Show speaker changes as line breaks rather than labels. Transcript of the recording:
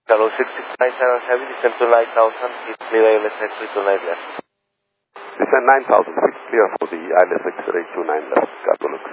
Hello, 66977, descend to 9000, it's clear ILS X-ray to 9 left.
Descend 9000 feet, clear for the ILS X-ray to 9 left, Cargo Lux.